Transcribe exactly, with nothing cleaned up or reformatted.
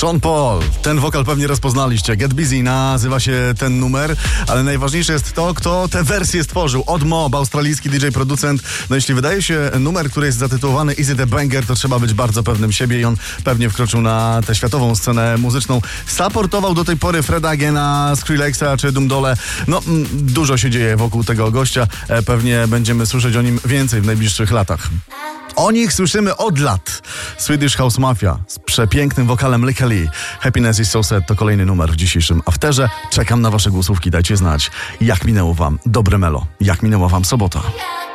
Sean Paul. Ten wokal pewnie rozpoznaliście. Get Busy nazywa się ten numer, ale najważniejsze jest to, kto tę wersję stworzył. Odd Mob, australijski D J, producent. No jeśli wydaje się numer, który jest zatytułowany Is It a Banger, to trzeba być bardzo pewnym siebie i on pewnie wkroczył na tę światową scenę muzyczną. Supportował do tej pory Freda Agena, Skrillexa czy Doom Dole. No, m, dużo się dzieje wokół tego gościa. E, pewnie będziemy słyszeć o nim więcej w najbliższych latach. O nich słyszymy od lat. Swedish House Mafia z przepięknym wokalem Lykke Li. Happiness is so sad to kolejny numer w dzisiejszym afterze. Czekam na wasze głosówki, dajcie znać, jak minęło wam dobre melo, jak minęła wam sobota.